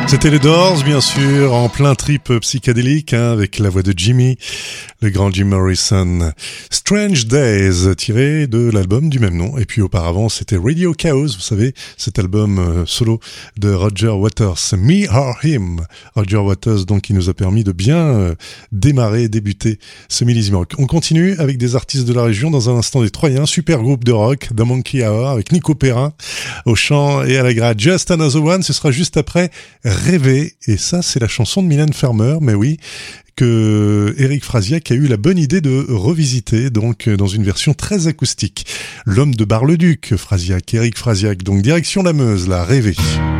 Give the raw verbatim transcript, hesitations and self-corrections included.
C'était les Doors, bien sûr, en plein trip psychédélique, hein, avec la voix de Jimmy, le grand Jim Morrison. Strange Days, tiré de l'album du même nom. Et puis auparavant, c'était Radio Chaos, vous savez, cet album euh, solo de Roger Waters, Me or Him. Roger Waters, donc, qui nous a permis de bien euh, démarrer, débuter ce millésime rock. On continue avec des artistes de la région, dans un instant des Troyens, super groupe de rock, The Monkey Hour, avec Nico Perrin au chant et à la grade. Just Another One, ce sera juste après Rêver, et ça c'est la chanson de Mylène Farmer, mais oui, que Éric Frasiac a eu la bonne idée de revisiter, donc dans une version très acoustique. L'homme de Bar-le-Duc, Frasiac, Éric Frasiac, donc direction la Meuse, là, Rêver.